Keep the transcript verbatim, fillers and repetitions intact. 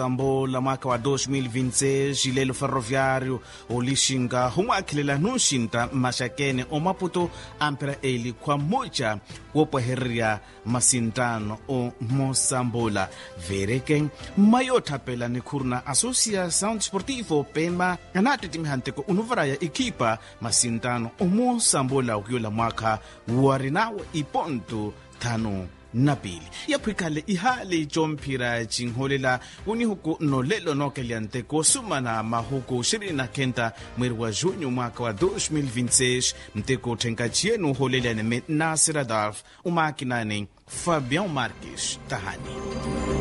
Mosambola mwaka wa dois mil e vinte e seis, Ilelo Ferroviário Olishinga humwakilela nushinta mashakene o Maputo ampera eli kwa moja wopoheria masintano o Mosambola vereke mayotapela ni kurna Associação Desportivo Pema anati timihanteko unuvaraya ikipa masintano o Mosambola ukiola mwaka warinawa iponto tano na pili yaphikale ihali chompira chinholela unihuku nolelo nokeliante kosumana mahuku ishirini na kenda mweri wa junho mwaka wa dois mil e vinte e seis mteko tenkachienu holela ne Nasser Adolf umakinane Fabião Marques Tahani.